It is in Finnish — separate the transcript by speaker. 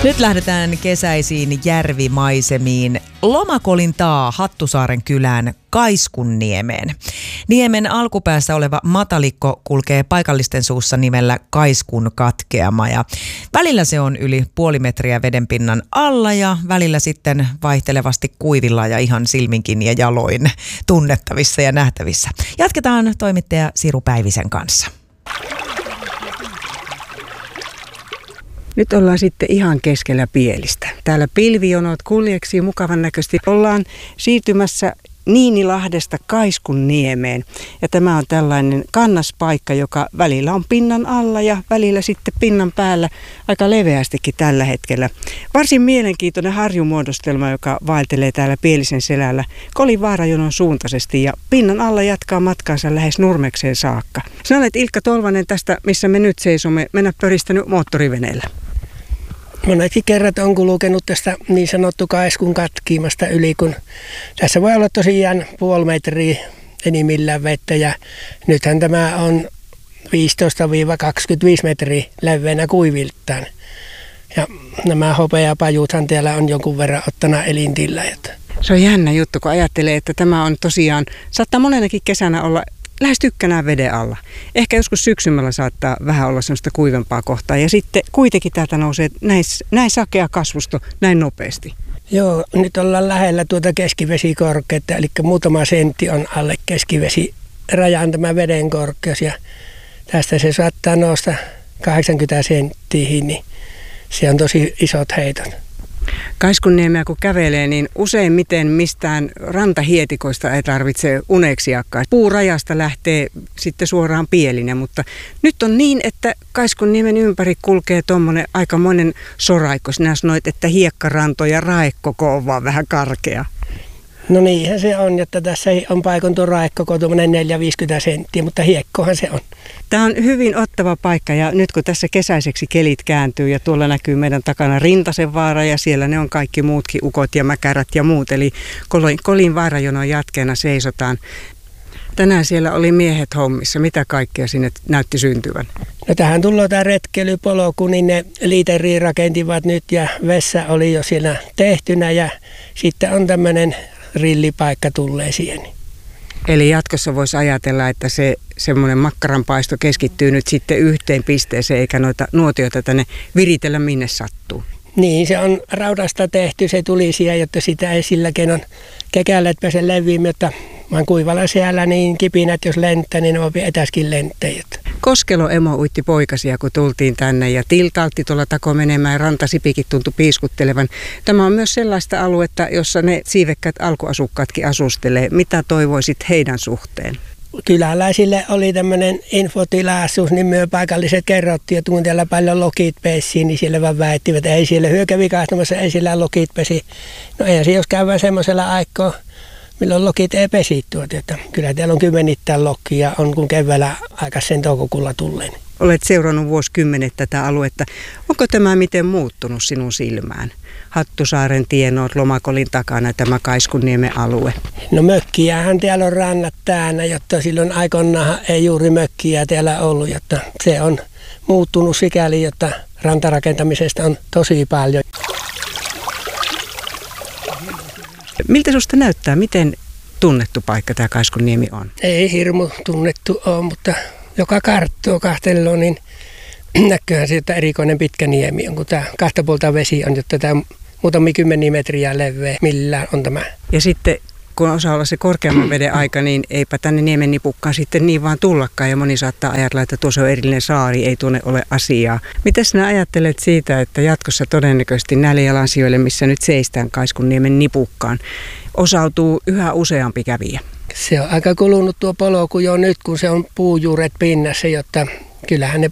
Speaker 1: Nyt lähdetään kesäisiin järvimaisemiin lomakolintaa Hattusaaren kylään Kaiskunniemeen. Niemen alkupäässä oleva matalikko kulkee paikallisten suussa nimellä Kaiskun katkeama ja välillä se on yli puoli metriä vedenpinnan alla ja välillä sitten vaihtelevasti kuivilla ja ihan silminkin ja jaloin tunnettavissa ja nähtävissä. Jatketaan toimittaja Siru Päivisen kanssa.
Speaker 2: Nyt ollaan sitten ihan keskellä Pielistä. Täällä pilvijonot kuljeksii mukavan näköisesti. Ollaan siirtymässä Niinilahdesta Kaiskunniemeen. Ja tämä on tällainen kannaspaikka, joka välillä on pinnan alla ja välillä sitten pinnan päällä aika leveästikin tällä hetkellä. Varsin mielenkiintoinen harjumuodostelma, joka vaeltelee täällä Pielisen selällä Kolin vaarajonon suuntaisesti ja pinnan alla jatkaa matkaansa lähes Nurmekseen saakka. Sinä olet Ilkka Tolvanen tästä, missä me nyt seisomme, mennä pöristänyt moottoriveneellä.
Speaker 3: Moneksi kerrat on kulkenut tästä niin sanottu Kaiskun katkiimasta yli, kun tässä voi olla tosiaan puoli metriä enimmillään vettä ja nythän tämä on 15-25 metriä leveänä kuiviltaan. Ja nämä hopeapajuthan täällä on jonkun verran ottana elintillä.
Speaker 2: Se on jännä juttu, kun ajattelee, että tämä on tosiaan, saattaa monenakin kesänä olla lähes tykkänään veden alla. Ehkä joskus syksymällä saattaa vähän olla sellaista kuivempaa kohtaa ja sitten kuitenkin täältä nousee näin sakea kasvusto näin nopeasti.
Speaker 3: Joo, nyt ollaan lähellä tuota keskivesikorkeutta, eli muutama sentti on alle keskivesirajan tämä veden korkeus ja tästä se saattaa nousta 80 senttiä, niin se on tosi isot heitot.
Speaker 2: Kaiskunniemeä kun kävelee, niin useimmiten mistään rantahietikoista ei tarvitse uneksiakaan. Puurajasta lähtee sitten suoraan Pielinen, mutta nyt on niin, että Kaiskunniemen ympäri kulkee tuommoinen aikamoinen soraikko. Sinä sanoit, että hiekkaranto ja raekoko on vaan vähän karkea.
Speaker 3: No niinhän se on, että tässä on paikontu raekoko tuommoinen 4-50 senttiä, mutta hiekkohan se on.
Speaker 2: Tämä on hyvin ottava paikka ja nyt kun tässä kesäiseksi kelit kääntyy ja tuolla näkyy meidän takana Rintasenvaara ja siellä ne on kaikki muutkin ukot ja mäkärät ja muut. Eli Kolin vaarajonon jatkeena seisotaan. Tänään siellä oli miehet hommissa. Mitä kaikkea sinne näytti syntyvän?
Speaker 3: No tähän tullaan tämä retkeilypolku, niin ne liiteriin rakentivat nyt ja vessa oli jo siellä tehtynä ja sitten on tämmöinen rillipaikka tulee siihen.
Speaker 2: Eli jatkossa voisi ajatella, että se semmoinen makkaranpaisto keskittyy nyt sitten yhteen pisteeseen eikä noita nuotioita tänne viritellä minne sattuu.
Speaker 3: Niin, se on raudasta tehty, se tuli siihen, jotta sitä ei sillä kenon kekälet pääse leviin, mutta vaan kuivalla siellä niin kipinät, jos lentää, niin ne voi etäskin lentäjät.
Speaker 2: Koskelo emo uitti poikasia, kun tultiin tänne ja tiltaltti tuolla tako menemään ja rantasipikin tuntui piiskuttelevan. Tämä on myös sellaista aluetta, jossa ne siivekkäät alkuasukkaatkin asustelee. Mitä toivoisit heidän suhteen?
Speaker 3: Kyläläisille oli tämmöinen infotilaisuus, niin myö paikalliset kerrottiin, että kun täällä paljon lokit pesi, niin siellä vaan väittivät, että ei siellä hyökävi kahtamassa, ei siellä lokit pesi. No ei se, jos käydään semmoisella aikaa, milloin lokit ei pesi että kyllä täällä on kymmenittäin lokkia, on kun keväällä aikaisen toukokuulla tulleen.
Speaker 2: Olet seurannut vuosikymmenet tätä aluetta. Onko tämä miten muuttunut sinun silmään? Hattusaaren tienoot, Lomakolin takana tämä Kaiskunniemen alue.
Speaker 3: No mökkiähän täällä on rannat täynnä, jotta silloin aikoinaan ei juuri mökkiä täällä ollut, jotta se on muuttunut sikäli, jotta rantarakentamisesta on tosi paljon.
Speaker 2: Miltä susta näyttää? Miten tunnettu paikka tämä Kaiskunniemi on?
Speaker 3: Ei hirmu tunnettu ole, mutta joka karttua kahteloo, niin näkyyhän se, että erikoinen pitkä niemi on, kun tämä kahta puolta vesi on, jotta tämä muutamia kymmeniä metriä leveä, millään on tämä.
Speaker 2: Ja sitten kun osaa olla se korkeamman veden aika, niin eipä tänne niemen nipukkaan sitten niin vaan tullakaan. Ja moni saattaa ajatella, että tuossa on erillinen saari, ei tuonne ole asiaa. Miten sinä ajattelet siitä, että jatkossa todennäköisesti näille jalansijoille, missä nyt seistään Kaiskunniemen nipukkaan, osautuu yhä useampi kävijä?
Speaker 3: Se on aika kulunut tuo polku jo nyt, kun se on puujuuret pinnassa, jotta kyllähän ne